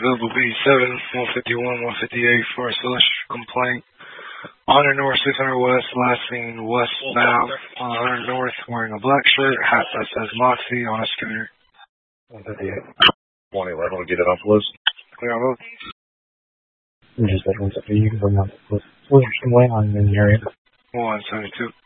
available B7, 151, 158 for a celestial complaint. 100 North, 600 West, last seen westbound on 100 North, wearing a black shirt, hat that says Moxie on a scooter. 158. 111, we'll get it on police. Clear on both. I'm just that 170, you can bring on the police. What's going on in the area? 172.